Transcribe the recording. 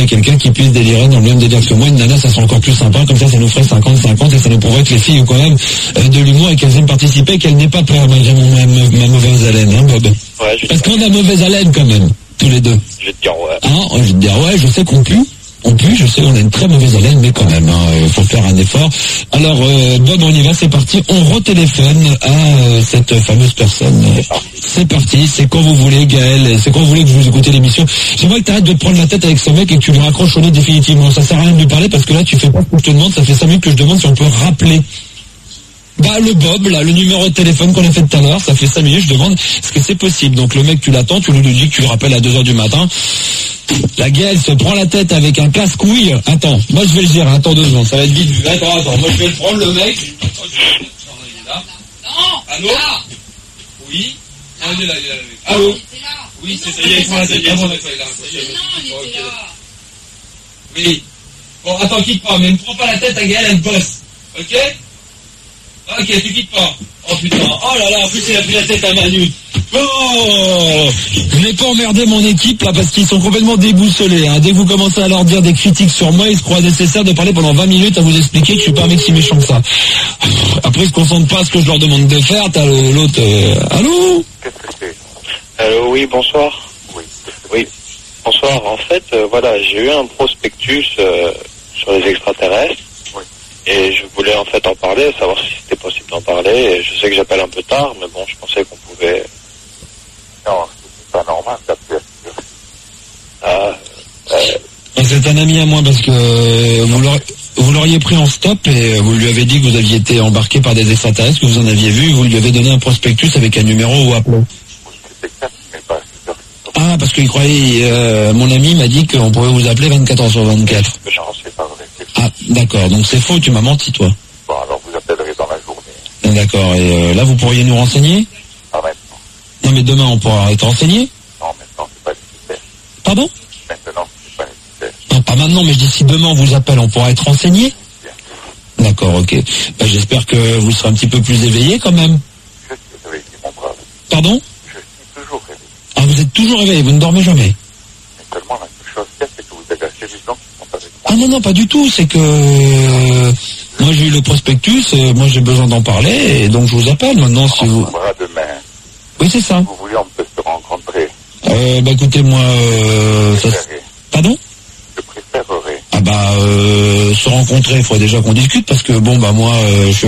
trouver quelqu'un qui puisse délirer dans le même délire que moi. Une nana, ça serait encore plus sympa, comme ça nous ferait 50-50 et ça nous prouverait que les filles ont quand même de l'humour et qu'elles aiment participer et qu'elles n'aient pas peur malgré ma mauvaise haleine, hein Bob? Ouais, parce qu'on a mauvaise haleine quand même, tous les deux. Je vais te dire ouais. Hein, je vais te dire ouais, je sais qu'on pue. Je sais, on a une très mauvaise haleine, mais quand même, faut faire un effort. Alors, Bob, on y va, c'est parti. On retéléphone à cette fameuse personne. C'est parti, c'est quand vous voulez, Gaël, c'est quand vous voulez que vous écoutez l'émission. J'aimerais que tu arrêtes de te prendre la tête avec ce mec et que tu lui raccroches au nez définitivement. Ça sert à rien de lui parler parce que là, tu fais pas ce que je te demande, ça fait 5 minutes que je demande si on peut rappeler. Bah, le Bob, là, le numéro de téléphone qu'on a fait tout à l'heure, ça fait 5 minutes, je demande, est-ce que c'est possible? Donc, le mec, tu l'attends, tu lui dis que tu le rappelles à 2h du matin. La Gaëlle se prend la tête avec un casse-couille. Attends, moi je vais le dire, attends 2 secondes, ça va être vite. Attends, moi je vais le prendre le mec. Non. Allô? Oui. Il est là. Allô? Oui, c'est ça, il est là. Oui. Bon, attends, quitte pas, mais ne prends pas la tête à Gaëlle, elle bosse. Ok? Ok, tu quittes pas. Oh putain, oh là là, en plus il a pris la tête à Manu. Oh, je n'ai pas emmerdé mon équipe là parce qu'ils sont complètement déboussolés. Hein. Dès que vous commencez à leur dire des critiques sur moi, ils se croient nécessaire de parler pendant 20 minutes à vous expliquer que je suis pas un mec si méchant que ça. Après ils se concentrent pas à ce que je leur demande de faire. T'as l'autre. Allô? Qu'est-ce que c'est? Allô, oui, bonsoir. Oui. Bonsoir. En fait, voilà, j'ai eu un prospectus sur les extraterrestres. Et je voulais en fait en parler, savoir si c'était possible d'en parler. Et je sais que j'appelle un peu tard, mais bon, je pensais qu'on pouvait... Non, c'est pas normal d'appeler. C'est un ami à moi parce que vous l'auriez pris en stop et vous lui avez dit que vous aviez été embarqué par des extraterrestres, que vous en aviez vu, et vous lui avez donné un prospectus avec un numéro ou appelé. Ah, parce qu'il croyait, mon ami m'a dit qu'on pouvait vous appeler 24h/24. Non, c'est pas vrai. Ah, d'accord, donc c'est faux, tu m'as menti, toi. Bon, alors vous appellerez dans la journée. D'accord, et là, vous pourriez nous renseigner? Pas maintenant. Non, mais demain, on pourra être renseigné? Non, maintenant, c'est pas nécessaire. Pardon? Maintenant, c'est pas nécessaire. Non, pas maintenant, mais je dis si demain on vous appelle, on pourra être renseigné? D'accord, ok. Bah, j'espère que vous serez un petit peu plus éveillé quand même. Je suis réveillé, mon brave. Pardon? Je suis toujours réveillé. Ah, vous êtes toujours réveillé, vous ne dormez jamais? Mais seulement la seule chose qu'il y a, c'est que vous avez assez des gens qui sont avec moi. Ah non, pas du tout, c'est que moi j'ai eu le prospectus, moi j'ai besoin d'en parler, et donc je vous appelle maintenant si vous... On verra demain. Oui, c'est ça. Si vous voulez, on peut se rencontrer. Bah écoutez, moi... Je ça... Pardon? Je préférerais. Ah bah, se rencontrer, il faudrait déjà qu'on discute, parce que bon, bah moi, je